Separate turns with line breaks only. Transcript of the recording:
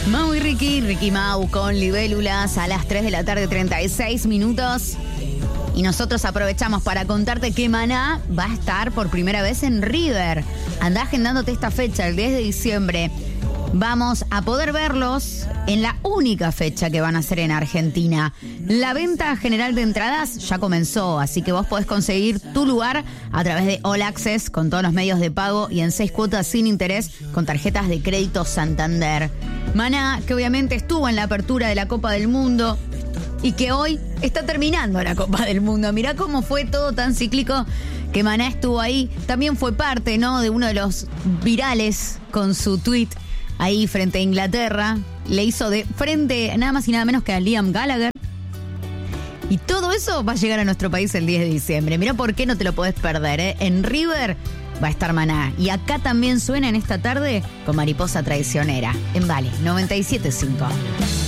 Mau y Ricky Mau con libélulas a las 3 de la tarde, 36 minutos. Y nosotros aprovechamos para contarte que Maná va a estar por primera vez en River. Andá agendándote esta fecha, el 10 de diciembre. Vamos a poder verlos en la única fecha que van a hacer en Argentina. La venta general de entradas ya comenzó, así que vos podés conseguir tu lugar a través de All Access con todos los medios de pago y en 6 cuotas sin interés con tarjetas de crédito Santander. Maná, que obviamente estuvo en la apertura de la Copa del Mundo y que hoy está terminando la Copa del Mundo. Mirá cómo fue todo tan cíclico que Maná estuvo ahí. También fue parte, ¿no?, de uno de los virales con su tweet ahí frente a Inglaterra. Le hizo de frente nada más y nada menos que a Liam Gallagher. Y todo eso va a llegar a nuestro país el 10 de diciembre. Mirá por qué no te lo podés perder, ¿eh? En River va a estar Maná. Y acá también suena en esta tarde con Mariposa Traicionera. En Vale 97.5.